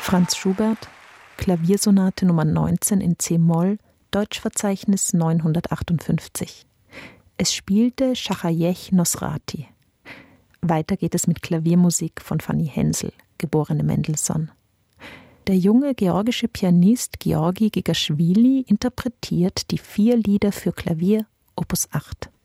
Franz Schubert, Klaviersonate Nummer 19 in c-Moll, Deutschverzeichnis 958. Es spielte Schachajech Nosrati. Weiter geht es mit Klaviermusik von Fanny Hensel, geborene Mendelssohn. Der junge georgische Pianist Georgi Gigaschwili interpretiert die 4 Lieder für Klavier, Opus 8.